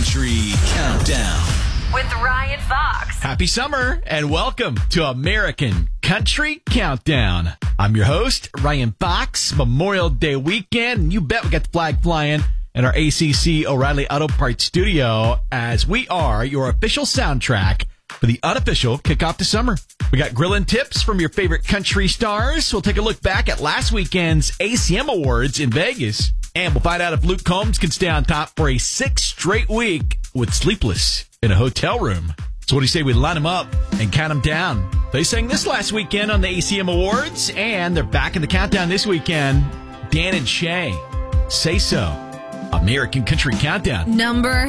Country Countdown with Ryan Fox. Happy summer and welcome to American Country Countdown. I'm your host, Ryan Fox. Memorial Day weekend, and you bet we got the flag flying in our ACC O'Reilly Auto Parts studio as we are your official soundtrack for the unofficial kickoff to summer. We got grilling tips from your favorite country stars. We'll take a look back at last weekend's ACM Awards in Vegas. And we'll find out if Luke Combs can stay on top for a 6th straight week with Sleepless in a Hotel Room. So what do you say we line them up and count them down? They sang this last weekend on the ACM Awards, and they're back in the countdown this weekend. Dan and Shay, Say So. American Country Countdown. Number